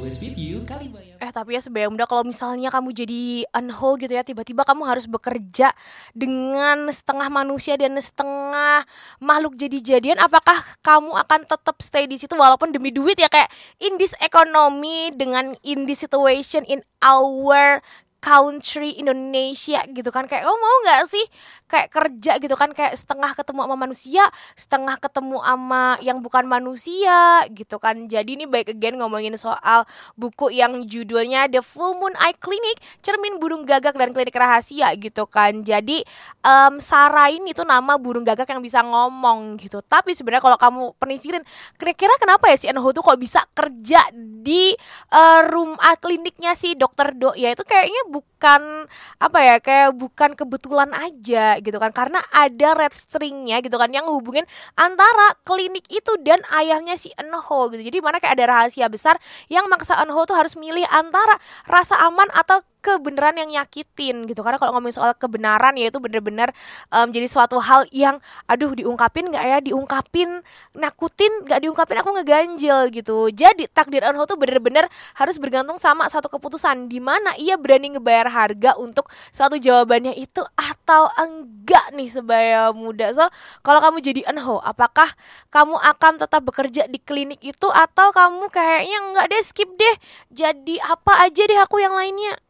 always with you, Kalimba. Tapi ya sebayang muda kalau misalnya kamu jadi Eunho gitu ya, tiba-tiba kamu harus bekerja dengan setengah manusia dan setengah makhluk jadi-jadian, apakah kamu akan tetap stay di situ walaupun demi duit ya, kayak in this economy, dengan in this situation in our country Indonesia gitu kan, kayak kamu mau nggak sih kayak kerja gitu kan, kayak setengah ketemu sama manusia, setengah ketemu sama yang bukan manusia gitu kan. Jadi ini baik again ngomongin soal buku yang judulnya The Full Moon Eye Clinic, Cermin Burung Gagak dan Klinik Rahasia gitu kan. Jadi Sarain itu nama burung gagak yang bisa ngomong gitu. Tapi sebenarnya kalau kamu penisirin, kira-kira kenapa ya si Eunho tuh kok bisa kerja di kliniknya si Dokter Do? Ya itu kayaknya bukan kayak bukan kebetulan aja gitu kan, karena ada red stringnya gitu kan yang hubungin antara klinik itu dan ayahnya si Eunho gitu. Jadi mana kayak ada rahasia besar yang maksa Eunho tuh harus milih antara rasa aman atau kebenaran yang nyakitin gitu. Karena kalau ngomongin soal kebenaran ya itu bener-bener jadi suatu hal yang diungkapin gak ya, diungkapin nakutin gak, diungkapin aku ngeganjel gitu. Jadi takdir Eunho tuh bener-bener harus bergantung sama satu keputusan, di mana ia berani ngebayar harga untuk suatu jawabannya itu atau enggak nih sebaya muda. So kalau kamu jadi Eunho, apakah kamu akan tetap bekerja di klinik itu atau kamu kayaknya enggak deh, skip deh, jadi apa aja deh aku yang lainnya?